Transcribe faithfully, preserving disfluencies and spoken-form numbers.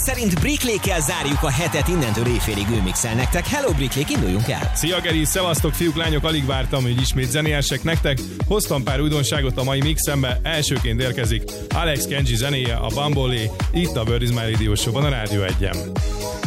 Szerint Bricklékkel zárjuk a hetet, innentől éjfélig ő mixel nektek. Hello Bricklék, induljunk el! Szia Geri, szevasztok fiúk, lányok, alig vártam, hogy ismét zenélyesek nektek. Hoztam pár újdonságot a mai mixembe, elsőként érkezik Alex Kenji zenéje, a Bambolé, itt a Word is My Radio Show-ban a Rádió egyen.